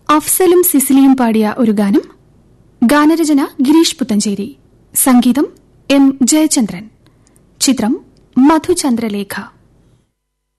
അഫ്സലും സിസിലിയും പാടിയ ഒരു ഗാനം. ഗാനരചന ഗിരീഷ് പുത്തഞ്ചേരി, സംഗീതം എം ജയചന്ദ്രൻ, ചിത്രം മധുചന്ദ്രലേഖ.